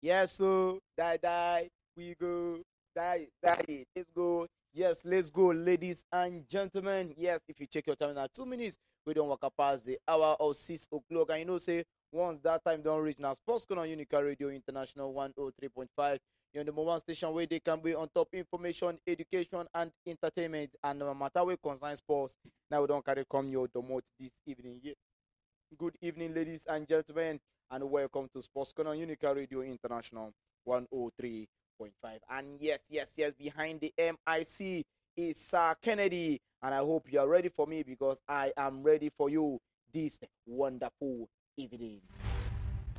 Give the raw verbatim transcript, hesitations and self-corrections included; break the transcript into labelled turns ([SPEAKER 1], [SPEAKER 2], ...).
[SPEAKER 1] Yes, so die die, we go, die die, let's go. Yes, let's go, ladies and gentlemen. Yes, if you check your time now, two minutes, we don't walk past the hour of six o'clock. And you know, say once that time don't reach now, Sports Corner on Unica Radio International one oh three point five. You're the number one station where they can be on top information, education, and entertainment. And no matter what concern sports, now we don't carry come your domot this evening. Yeah. Good evening, ladies and gentlemen, and welcome to Sports Corner Unica Radio International one oh three point five. And yes, yes, yes, behind the M I C is Sir Kennedy, and I hope you are ready for me because I am ready for you this wonderful evening.